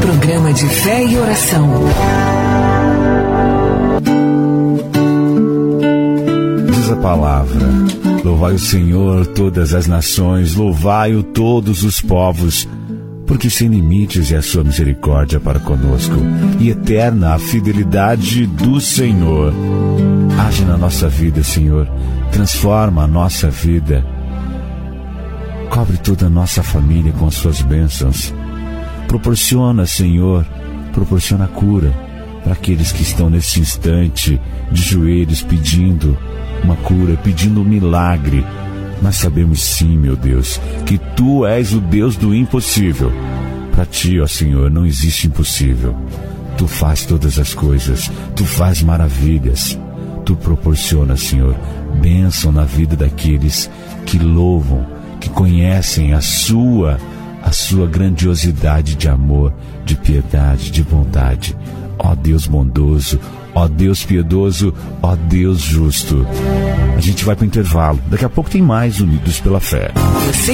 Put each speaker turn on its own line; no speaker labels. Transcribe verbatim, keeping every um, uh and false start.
programa de fé e oração.
Diz a palavra: louvai o Senhor todas as nações, louvai-o todos os povos, porque sem limites é a sua misericórdia para conosco, e eterna a fidelidade do Senhor. Age na nossa vida, Senhor, transforma a nossa vida, cobre toda a nossa família com suas bênçãos. Proporciona, Senhor, proporciona cura para aqueles que estão nesse instante de joelhos pedindo uma cura, pedindo um milagre. Nós sabemos sim, meu Deus, que Tu és o Deus do impossível. Para Ti, ó Senhor, não existe impossível. Tu faz todas as coisas, Tu faz maravilhas. Tu proporciona, Senhor, bênção na vida daqueles que louvam, que conhecem a Sua, a Sua grandiosidade de amor, de piedade, de bondade. Ó Deus bondoso, ó Deus piedoso, ó Deus justo. A gente vai para o intervalo. Daqui a pouco tem mais Unidos pela Fé.